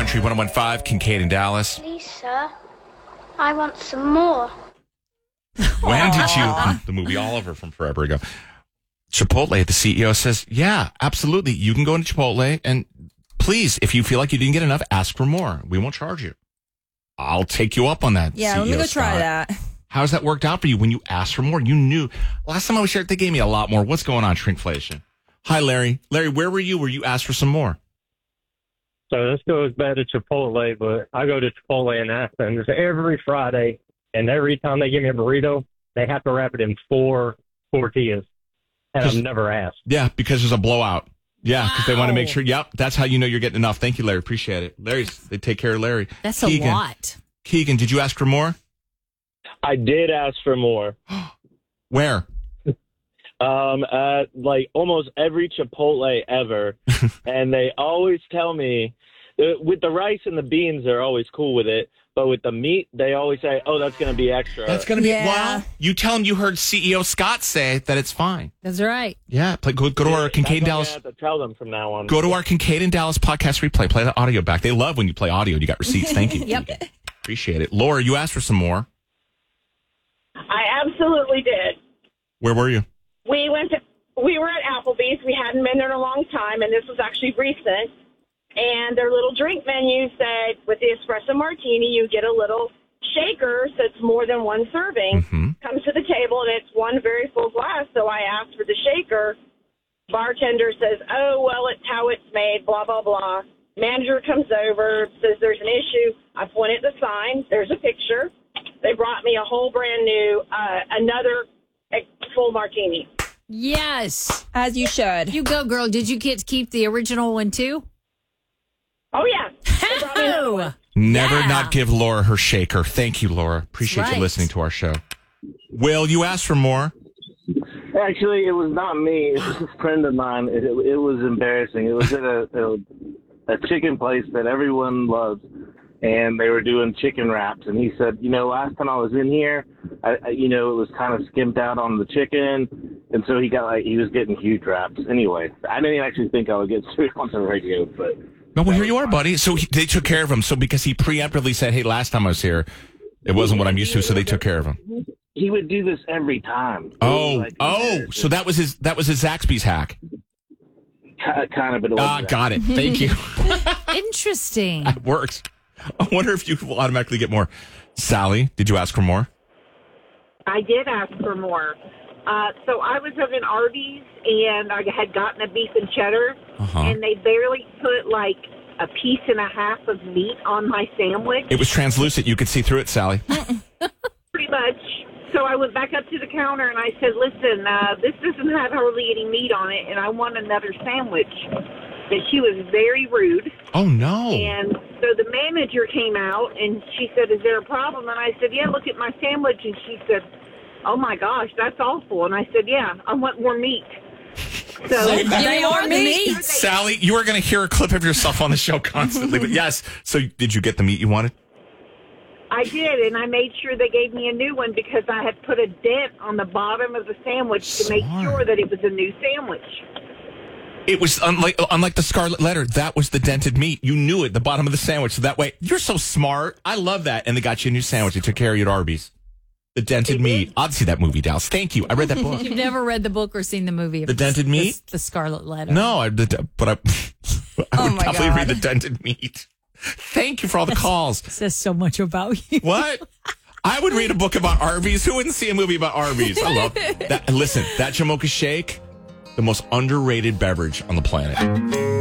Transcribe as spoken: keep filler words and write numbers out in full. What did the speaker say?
Country one oh one point five, Kincaid in Dallas. Please, sir. I want some more. When did you... The movie Oliver from forever ago. Chipotle, the C E O says, yeah, absolutely. You can go into Chipotle and please, if you feel like you didn't get enough, ask for more. We won't charge you. I'll take you up on that. Yeah, C E O let me go Scott. try that. How's that worked out for you when you asked for more? You knew. Last time I was here, they gave me a lot more. What's going on, shrinkflation? Hi, Larry. Larry, where were you where you asked for some more? So this goes back to Chipotle, but I go to Chipotle in Athens every Friday, and every time they give me a burrito, they have to wrap it in four tortillas, and I've never asked. Yeah, because there's a blowout. Yeah, because wow. they want to make sure. Yep, that's how you know you're getting enough. Thank you, Larry. Appreciate it. Larry's, they take care of Larry. That's Keegan. a lot. Keegan, did you ask for more? I did ask for more. Where? Um, at like almost every Chipotle ever, and they always tell me uh, with the rice and the beans, they're always cool with it, but with the meat, they always say, "Oh, that's going to be extra." That's going to be Yeah. wow. You tell him you heard C E O Scott say that it's fine. That's right. Yeah, play, go, go to our Kincaid That's what Dallas. I have to tell them from now on. Go to our Kincaid and Dallas podcast replay. Play the audio back. They love when you play audio. You got receipts. Thank you. Yep. Keegan. Appreciate it. Laura, you asked for some more. I absolutely did. Where were you? We went to, we were at Applebee's. We hadn't been there in a long time, and this was actually recent. And their little drink menu said, with the espresso martini, you get a little shaker, so it's more than one serving. Mm-hmm. Comes to the table, and it's one very full glass. So I asked for the shaker. Bartender says, "Oh, well, it's how it's made, blah, blah, blah." Manager comes over, says there's an issue. I point at the sign. There's a picture. They brought me a whole brand new, uh, another full martini. Yes. As you should. You go, girl. Did you get to keep the original one, too? Oh, yeah. They brought me another one. Never Yeah. not give Laura her shaker. Thank you, Laura. Appreciate That's you right. listening to our show. Will, you asked for more? Actually, it was not me. It was a friend of mine. It, it, it was embarrassing. It was at a, a a chicken place that everyone loves, and they were doing chicken wraps. And he said, you know, last time I was in here, I, I, you know, it was kind of skimped out on the chicken, and so he got like he was getting huge wraps. Anyway, I didn't actually think I would get through on the radio, but No, well, here you are, buddy. So he, they took care of him. So because he preemptively said, hey, last time I was here, it wasn't what I'm used to, so they took care of him. he would do this every time. It Oh, was like oh, embarrassing. so that was his that was his Zaxby's hack. Ki- kind of, but it Ah, wasn't that. got it. Thank you. Interesting. It worked. I wonder if you will automatically get more. Sally, did you ask for more? I did ask for more. Uh, so I was at an Arby's, and I had gotten a beef and cheddar, Uh-huh. and they barely put like a piece and a half of meat on my sandwich, It was translucent. You could see through it, Sally. pretty much. So I went back up to the counter, and I said, listen, uh, this doesn't have hardly any meat on it, and I want another sandwich. And she was very rude. Oh, no. And so the manager came out, and she said, is there a problem? And I said, yeah, look at my sandwich. And she said, oh, my gosh, that's awful. And I said, yeah, I want more meat. So They are the meat. Sally, you are going to hear a clip of yourself on the show constantly. But yes, so did you get the meat you wanted? I did, and I made sure they gave me a new one because I had put a dent on the bottom of the sandwich to make Smart. sure that it was a new sandwich. It was unlike unlike the Scarlet Letter. That was the dented meat. You knew it, the bottom of the sandwich. So that way, you're so smart. I love that. And they got you a new sandwich. They took care of you at Arby's. The dented meat. I'd see that movie, Dallas. Thank you. I read that book. You've never read the book or seen the movie. The Dented Meat? The, the Scarlet Letter. No, I, the, but I, I Oh would my probably God. read the dented meat. Thank you for all the calls. It says so much about you. What? I would read a book about Arby's. Who wouldn't see a movie about Arby's? I love that. Listen, that Jamocha shake, the most underrated beverage on the planet.